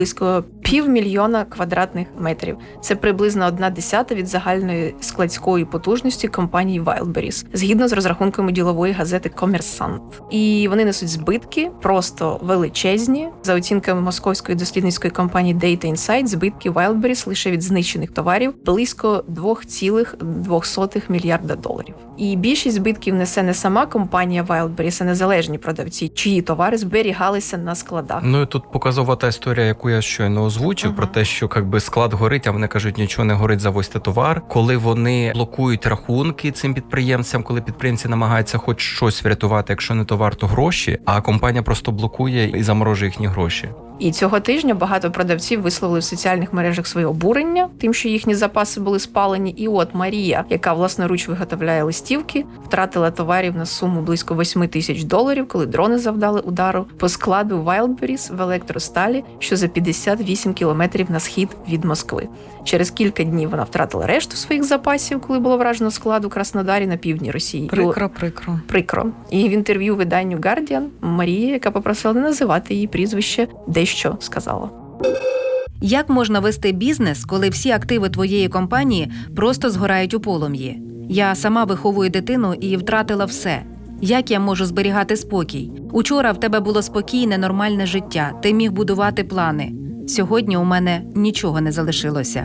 близько 500 000 квадратних метрів. Це приблизно 1/10 від загальної складської потужності компанії Wildberries, згідно з розрахунками ділової газети «Комерсант». І вони несуть збитки просто величезні. За оцінками московської дослідницької компанії Data Insight, збитки Wildberries лише від знищених товарів близько $2,2 мільярда. І більшість збитків несе не сама компанія Wildberries, а незалежні продавці, чиї товари зберігалися на складах. Ну і тут показова та історія, яку я щойно озвучив, про те, що склад горить, а вони кажуть, нічого не горить, завозьте товар. Коли вони блокують рахунки цим підприємцям, коли підприємці намагаються хоч щось врятувати, якщо не товар, то гроші, а компанія просто блокує і заморожує їхні гроші. І цього тижня багато продавців висловили в соціальних мережах своє обурення тим, що їхні запаси були спалені. І от Марія, яка власноруч виготовляє листівки, втратила товарів на суму близько $8,000, коли дрони завдали удару по складу Wildberries в Електросталі, що за 58 кілометрів на схід від Москви. Через кілька днів вона втратила решту своїх запасів, коли було вражено склад у Краснодарі на півдні Росії. Прикро. І в інтерв'ю виданню Guardian Марія, яка попросила не називати її прізвище, дещо сказала. Як можна вести бізнес, коли всі активи твоєї компанії просто згорають у полум'ї? Я сама виховую дитину і втратила все. Як я можу зберігати спокій? Учора в тебе було спокійне, нормальне життя. Ти міг будувати плани. Сьогодні у мене нічого не залишилося.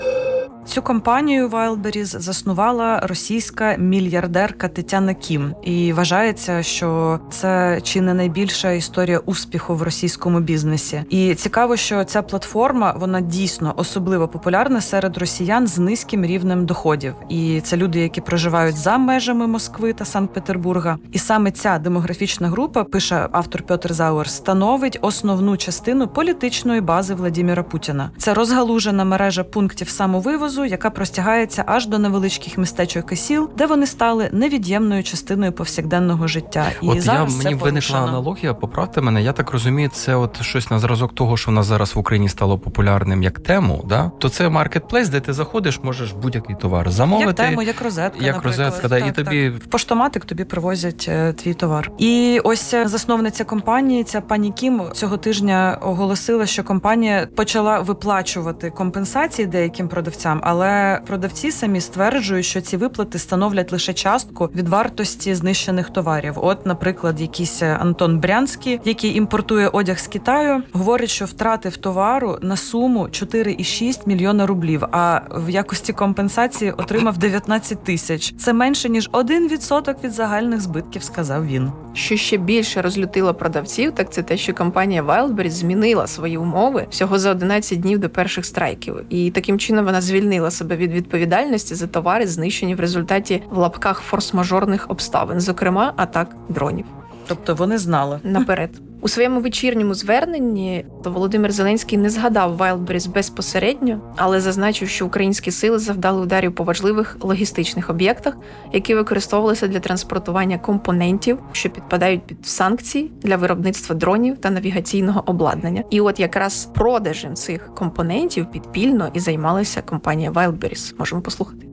Цю компанію Wildberries заснувала російська мільярдерка Тетяна Кім. І вважається, що це чи не найбільша історія успіху в російському бізнесі. І цікаво, що ця платформа, вона дійсно особливо популярна серед росіян з низьким рівнем доходів. І це люди, які проживають за межами Москви та Санкт-Петербурга. І саме ця демографічна група, пише автор Петр Зауер, становить основну частину політичної бази Владимира Путіна. Це розгалужена мережа пунктів самовивозу, яка простягається аж до невеличких містечок і сіл, де вони стали невід'ємною частиною повсякденного життя. І от зараз мені виникла аналогія, поправте мене, я так розумію, це от щось на зразок того, що в нас зараз в Україні стало популярним як тему, да? То це маркетплейс, де ти заходиш, можеш будь-який товар замовити. Як тему, як розетка, як розетка, да, і тобі... В поштоматик тобі привозять твій товар. І ось засновниця компанії, ця пані Кім, цього тижня оголосила, що компанія почала виплачувати компенсації деяким продавцям, але продавці самі стверджують, що ці виплати становлять лише частку від вартості знищених товарів. От, наприклад, якийсь Антон Брянський, який імпортує одяг з Китаю, говорить, що втратив товару на суму 4,6 мільйона рублів, а в якості компенсації отримав 19 тисяч. Це менше, ніж 1% від загальних збитків, сказав він. Що ще більше розлютило продавців, так це те, що компанія Wildberries змінила свої умови всього за 11 днів до перших страйків. І таким чином вона звільнила себе від відповідальності за товари, знищені в результаті в лапках форс-мажорних обставин, зокрема атак дронів. Тобто вони знали. Наперед. У своєму вечірньому зверненні Володимир Зеленський не згадав Wildberries безпосередньо, але зазначив, що українські сили завдали ударів по важливих логістичних об'єктах, які використовувалися для транспортування компонентів, що підпадають під санкції для виробництва дронів та навігаційного обладнання. І от якраз продажем цих компонентів підпільно і займалася компанія Wildberries. Можемо послухати.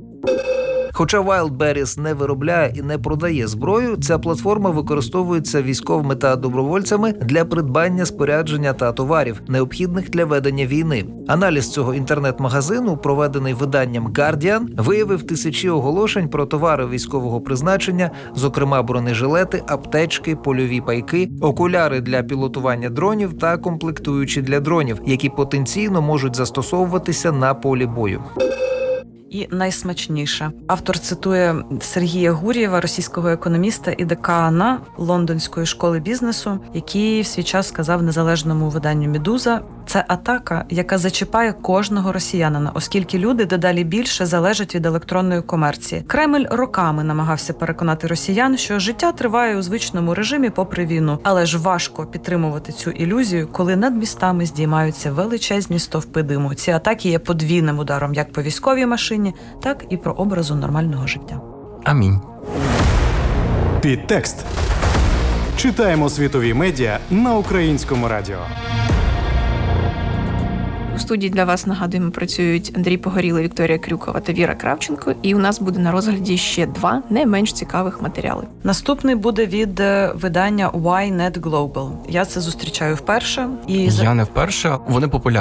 Хоча Wildberries не виробляє і не продає зброю, ця платформа використовується військовими та добровольцями для придбання спорядження та товарів, необхідних для ведення війни. Аналіз цього інтернет-магазину, проведений виданням Guardian, виявив тисячі оголошень про товари військового призначення, зокрема бронежилети, аптечки, польові пайки, окуляри для пілотування дронів та комплектуючі для дронів, які потенційно можуть застосовуватися на полі бою. І найсмачніше. Автор цитує Сергія Гур'єва, російського економіста і декана Лондонської школи бізнесу, який в свій час сказав незалежному виданню «Медуза», це атака, яка зачіпає кожного росіянина, оскільки люди дедалі більше залежать від електронної комерції. Кремль роками намагався переконати росіян, що життя триває у звичному режимі попри війну, але ж важко підтримувати цю ілюзію, коли над містами здіймаються величезні стовпи диму. Ці атаки є подвійним ударом як по військовій машині, так і про образу нормального життя. Амінь. Підтекст. Читаємо світові медіа на Українському радіо. студії для вас, нагадуємо, працюють Андрій Погорілий, Вікторія Крюкова та Віра Кравченко. І у нас буде на розгляді ще 2 не менш цікавих матеріали. Наступний буде від видання Ynet Global. Я це зустрічаю вперше. Я не вперше. Вони популярні.